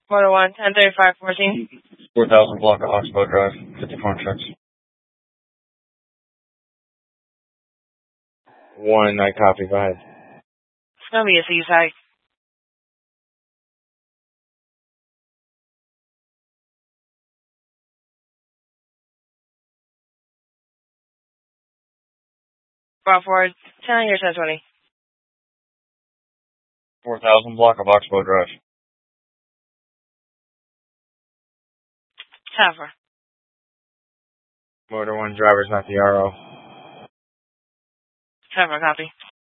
Motor 1, 103514. 4000 block of Oxbow Drive, 54 checks. 1, I copy, go ahead. It's going to be a C-side. Route 4, 10 on your 1020. 4000 block of Oxbow Drive. Taffer. Motor 1, driver's not the RO. Taffer, copy.